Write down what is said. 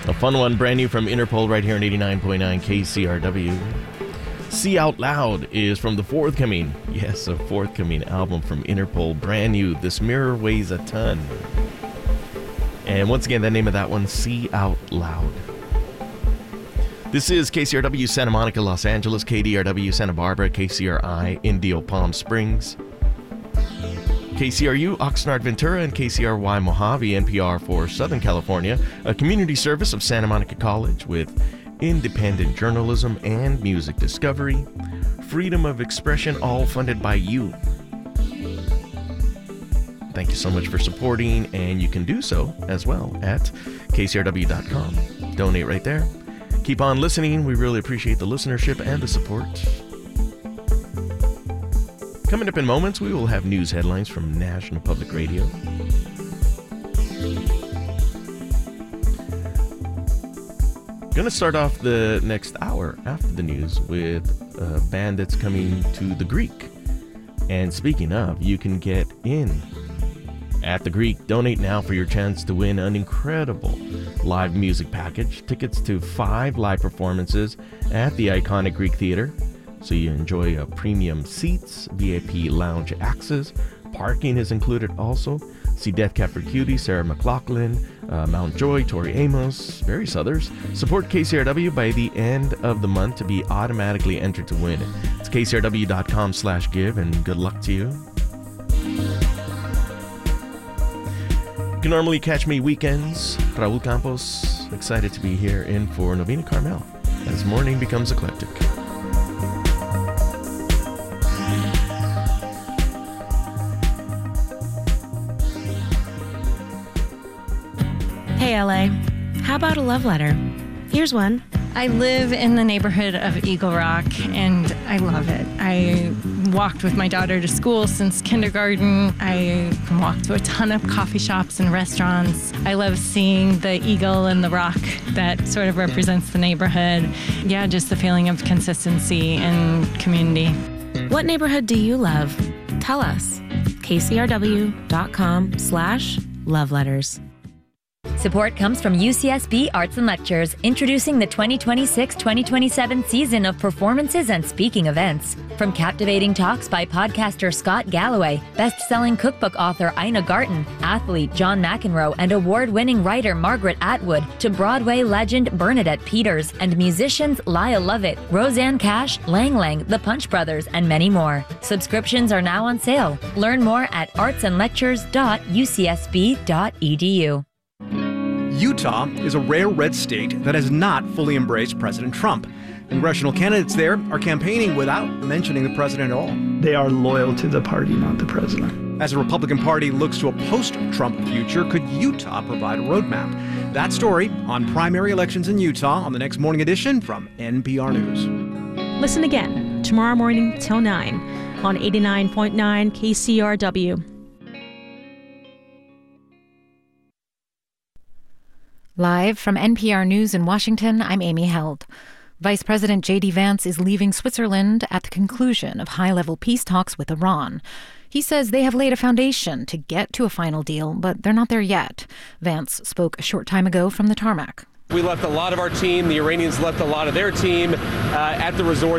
A fun one, brand new from Interpol right here on 89.9 KCRW. See Out Loud is from the forthcoming album from Interpol, brand new, This Mirror Weighs a Ton. And once again, the name of that one, See Out Loud. This is KCRW Santa Monica, Los Angeles, KDRW Santa Barbara, KCRI Indio Palm Springs, KCRU Oxnard Ventura, and KCRY Mojave, NPR for Southern California, a community service of Santa Monica College with independent journalism and music discovery, freedom of expression, all funded by you. Thank you so much for supporting, and you can do so as well at kcrw.com. Donate right there. Keep on listening. We really appreciate the listenership and the support. Coming up in moments, we will have news headlines from National Public Radio. Going to start off the next hour after the news with a band that's coming to the Greek. And speaking of, you can get in at the Greek. Donate now for your chance to win an incredible live music package. Tickets to 5 live performances at the iconic Greek Theater. So you enjoy premium seats, VIP lounge access. Parking is included also. See Death Cab for Cutie, Sarah McLachlan, Mountjoy, Tori Amos, various others. Support KCRW by the end of the month to be automatically entered to win. It's kcrw.com/give, and good luck to you. You can normally catch me weekends. Raul Campos, excited to be here in for Novena Carmel as morning becomes eclectic. Hey LA, how about a love letter? Here's one. I live in the neighborhood of Eagle Rock, and I love it. I walked with my daughter to school since kindergarten. I walked to a ton of coffee shops and restaurants. I love seeing the eagle and the rock that sort of represents the neighborhood. Yeah, just the feeling of consistency and community. What neighborhood do you love? Tell us. kcrw.com/loveletters. Support comes from UCSB Arts and Lectures, introducing the 2026-2027 season of performances and speaking events. From captivating talks by podcaster Scott Galloway, best-selling cookbook author Ina Garten, athlete John McEnroe, and award-winning writer Margaret Atwood, to Broadway legend Bernadette Peters, and musicians Lyle Lovett, Roseanne Cash, Lang Lang, The Punch Brothers, and many more. Subscriptions are now on sale. Learn more at artsandlectures.ucsb.edu. Utah is a rare red state that has not fully embraced President Trump. Congressional candidates there are campaigning without mentioning the president at all. They are loyal to the party, not the president. As the Republican Party looks to a post-Trump future, could Utah provide a roadmap? That story on primary elections in Utah on the next morning edition from NPR News. Listen again tomorrow morning till 9 on 89.9 KCRW. Live from NPR News in Washington, I'm Amy Held. Vice President J.D. Vance is leaving Switzerland at the conclusion of high-level peace talks with Iran. He says they have laid a foundation to get to a final deal, but they're not there yet. Vance spoke a short time ago from the tarmac. We left a lot of our team. The Iranians left a lot of their team at the resort.